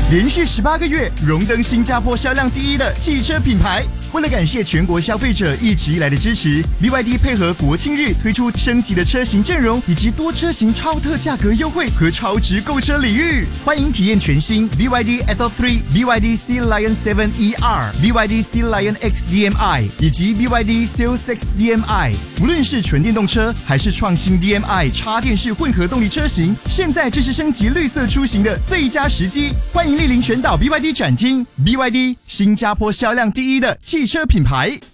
连续18个月荣登新加坡销量第一的汽车品牌。为了感谢全国消费者一直以来的支持 ，BYD 配合国庆日推出升级的车型阵容，以及多车型超特价格优惠和超值购车礼遇。欢迎体验全新 BYD Atto 3、BYD Sea Lion 7ER、BYD Sea Lion X DM-i 以及 BYD Seal 6 DM-i。无论是纯电动车还是创新 DM-i 插电式混合动力车型，现在正是升级绿色出行的最佳时机。欢迎莅临全岛 BYD 展厅 ，BYD 新加坡销量第一的汽车品牌。